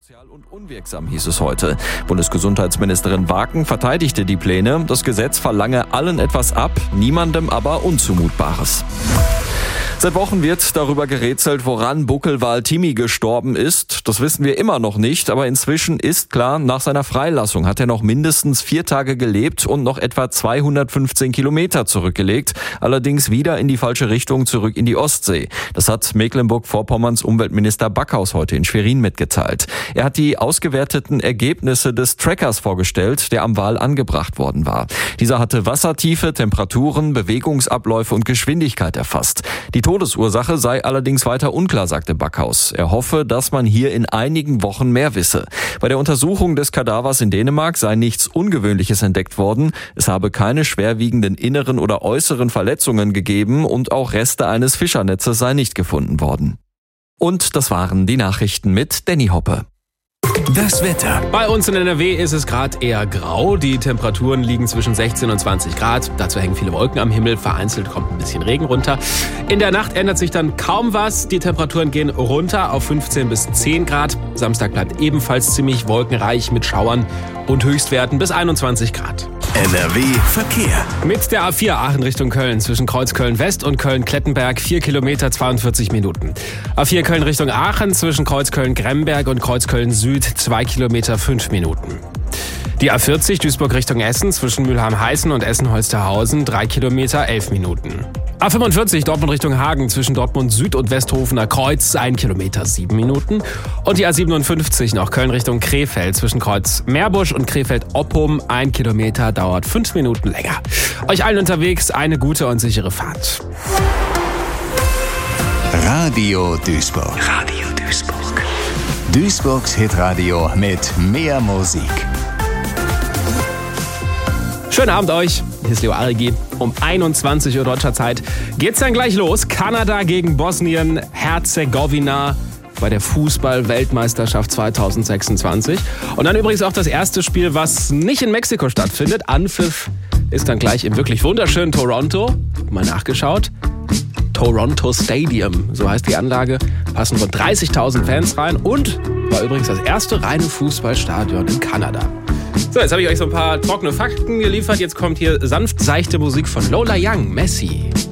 Asozial und unwirksam, hieß es heute. Bundesgesundheitsministerin Waken verteidigte die Pläne. Das Gesetz verlange allen etwas ab, niemandem aber Unzumutbares. Seit Wochen wird darüber gerätselt, woran Buckelwal Timmy gestorben ist. Das wissen wir immer noch nicht, aber inzwischen ist klar, nach seiner Freilassung hat er noch mindestens 4 Tage gelebt und noch etwa 215 Kilometer zurückgelegt. Allerdings wieder in die falsche Richtung, zurück in die Ostsee. Das hat Mecklenburg-Vorpommerns Umweltminister Backhaus heute in Schwerin mitgeteilt. Er hat die ausgewerteten Ergebnisse des Trackers vorgestellt, der am Wal angebracht worden war. Dieser hatte Wassertiefe, Temperaturen, Bewegungsabläufe und Geschwindigkeit erfasst. Die Todesursache sei allerdings weiter unklar, sagte Backhaus. Er hoffe, dass man hier in einigen Wochen mehr wisse. Bei der Untersuchung des Kadavers in Dänemark sei nichts Ungewöhnliches entdeckt worden. Es habe keine schwerwiegenden inneren oder äußeren Verletzungen gegeben und auch Reste eines Fischernetzes sei nicht gefunden worden. Und das waren die Nachrichten mit Danny Hoppe. Das Wetter. Bei uns in NRW ist es gerade eher grau. Die Temperaturen liegen zwischen 16 und 20 Grad. Dazu hängen viele Wolken am Himmel. Vereinzelt kommt ein bisschen Regen runter. In der Nacht ändert sich dann kaum was. Die Temperaturen gehen runter auf 15 bis 10 Grad. Samstag bleibt ebenfalls ziemlich wolkenreich mit Schauern und Höchstwerten bis 21 Grad. NRW Verkehr. Mit der A4 Aachen Richtung Köln zwischen Kreuzköln West und Köln-Klettenberg 4 Kilometer 42 Minuten. A4 Köln Richtung Aachen zwischen Kreuzköln-Gremberg und Kreuzköln Süd 2 Kilometer 5 Minuten. Die A40 Duisburg Richtung Essen zwischen Mülheim-Heißen und Essen-Holsterhausen 3 Kilometer 11 Minuten. A45 Dortmund Richtung Hagen zwischen Dortmund Süd und Westhofener Kreuz 1 Kilometer 7 Minuten. Und die A57 noch Köln Richtung Krefeld zwischen Kreuz Meerbusch und Krefeld-Oppum 1 Kilometer dauert 5 Minuten länger. Euch allen unterwegs eine gute und sichere Fahrt. Radio Duisburg. Radio Duisburg. Duisburgs Hitradio mit mehr Musik. Schönen Abend euch. Hier ist Leo Arigi. Um 21 Uhr deutscher Zeit geht's dann gleich los. Kanada gegen Bosnien-Herzegowina bei der Fußball-Weltmeisterschaft 2026. Und dann übrigens auch das erste Spiel, was nicht in Mexiko stattfindet. Anpfiff ist dann gleich im wirklich wunderschönen Toronto. Mal nachgeschaut. Toronto Stadium, so heißt die Anlage. Passen rund 30.000 Fans rein und war übrigens das erste reine Fußballstadion in Kanada. So, jetzt habe ich euch so ein paar trockene Fakten geliefert. Jetzt kommt hier sanft seichte Musik von Lola Young, Messi.